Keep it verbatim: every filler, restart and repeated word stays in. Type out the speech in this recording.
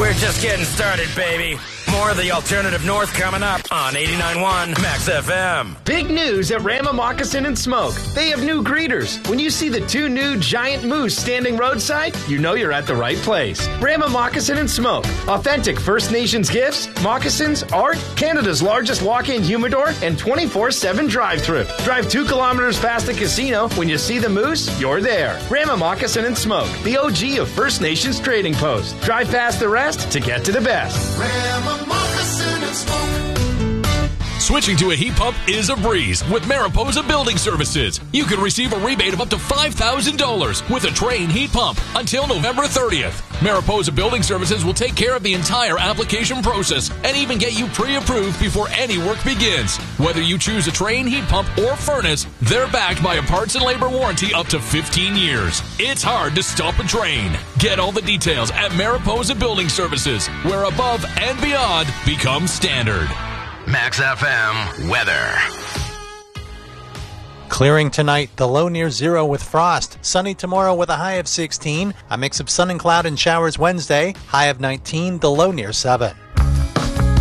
We're just getting started, baby. More of the Alternative North coming up on eighty-nine point one Max F M. Big news at Rama Moccasin and Smoke. They have new greeters. When you see the two new giant moose standing roadside, you know you're at the right place. Rama Moccasin and Smoke. Authentic First Nations gifts, moccasins, art, Canada's largest walk-in humidor, and twenty-four seven drive-thru. Drive two kilometers past the casino. When you see the moose, you're there. Rama Moccasin and Smoke, the O G of First Nations trading post. Drive past the rest to get to the best. Rama Moccasin and Smoke. Switching to a heat pump is a breeze with Mariposa Building Services. You can receive a rebate of up to five thousand dollars with a Trane heat pump until November thirtieth. Mariposa Building Services will take care of the entire application process and even get you pre-approved before any work begins. Whether you choose a Trane heat pump or furnace, they're backed by a parts and labor warranty up to fifteen years. It's hard to stop a Trane. Get all the details at Mariposa Building Services, where above and beyond becomes standard. Max F M weather. Clearing tonight, the low near zero with frost. Sunny tomorrow with a high of sixteen. A mix of sun and cloud and showers Wednesday. High of nineteen, the low near seven.